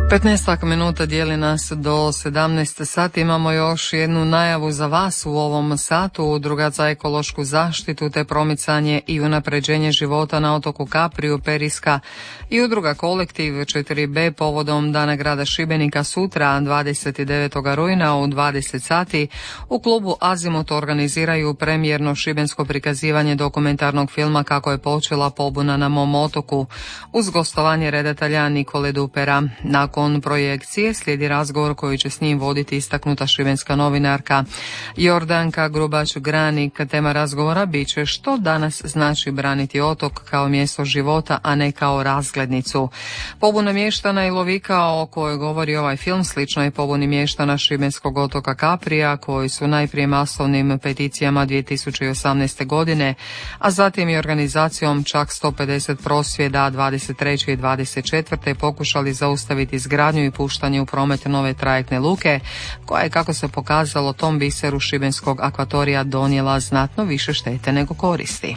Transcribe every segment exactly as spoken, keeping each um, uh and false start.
petnaest minuta dijeli nas do sedamnaest sati. Imamo još jednu najavu za vas u ovom satu. Udruga za ekološku zaštitu te promicanje i unapređenje života na otoku Kapriju, Periska i udruga Kolektiv četiri be povodom Dana grada Šibenika sutra dvadeset devetog rujna u dvadeset sati u klubu Azimut organiziraju premijerno šibensko prikazivanje dokumentarnog filma Kako je počela pobuna na mom otoku uz gostovanje redatelja Nikole Dupera. Nakon projekcije slijedi razgovor koji će s njim voditi istaknuta šibenska novinarka Jordanka Grubač-Granik. Tema razgovora bit će što danas znači braniti otok kao mjesto života, a ne kao razglednicu. Pobuna mještana i lovika o kojoj govori ovaj film slično je pobuni mještana šibenskog otoka Kaprija koji su najprije masovnim peticijama dvije tisuće osamnaeste. godine, a zatim i organizacijom čak sto pedeset prosvjeda dvadeset treće i dvadeset četvrte pokušali zaustaviti izgradnju i puštanje u promet nove trajektne luke, koja je, kako se pokazalo, tom biseru šibenskog akvatorija donijela znatno više štete nego koristi.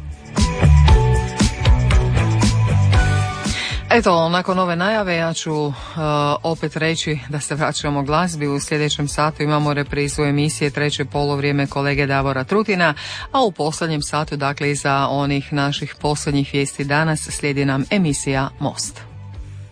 Eto, nakon ove najave ja ću uh, opet reći da se vraćamo glazbi. U sljedećem satu imamo reprizu emisije Treće polovrijeme kolege Davora Trutina, a u posljednjem satu, dakle iza onih naših posljednjih vijesti danas, slijedi nam emisija Most.